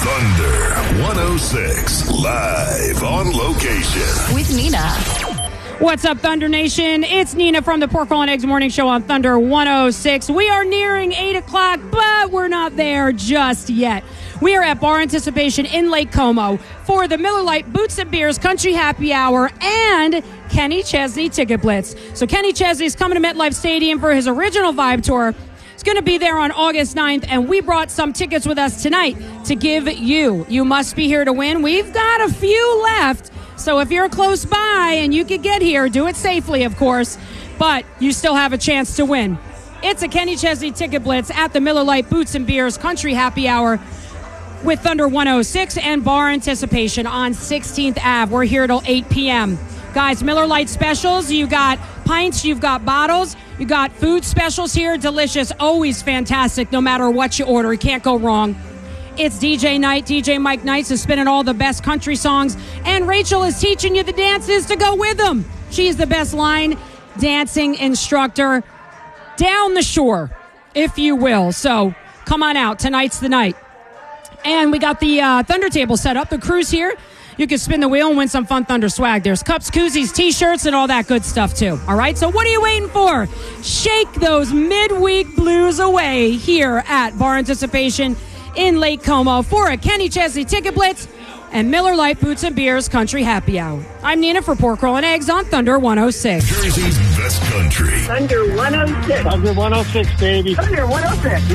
Thunder 106, live on location. With Nina. What's up, Thunder Nation? It's Nina from the Pork Roll and Eggs Morning Show on Thunder 106. We are nearing 8 o'clock, but we're not there just yet. We are at Bar Anticipation in Lake Como for the Miller Lite Boots and Beers Country Happy Hour and Kenny Chesney Ticket Blitz. So Kenny Chesney is coming to MetLife Stadium for his original Vibe Tour. It's going to be there on August 9th, and we brought some tickets with us tonight to give you. You must be here to win. We've got a few left, so if you're close by and you could get here, do it safely, of course, but you still have a chance to win. It's a Kenny Chesney Ticket Blitz at the Miller Lite Boots and Beers Country Happy Hour with Thunder 106 and Bar Anticipation on 16th Ave. We're here till 8 p.m. Guys, Miller Lite specials. You got pints, you've got bottles, you got food specials here. Delicious, always fantastic, no matter what you order. You can't go wrong. It's DJ night. DJ Mike Nice is spinning all the best country songs, and Rachel is teaching you the dances to go with them. She's the best line dancing instructor down the shore, if you will. So come on out. Tonight's the night. And we got the Thunder table set up. The crew's here. You can spin the wheel and win some fun Thunder swag. There's cups, koozies, T-shirts, and all that good stuff, too. All right? So what are you waiting for? Shake those midweek blues away here at Bar Anticipation in Lake Como for a Kenny Chesney Ticket Blitz and Miller Lite Boots and Beers Country Happy Hour. I'm Nina for Pork Roll and Eggs on Thunder 106. Jersey's best country. Thunder 106. Thunder 106, baby. Thunder 106.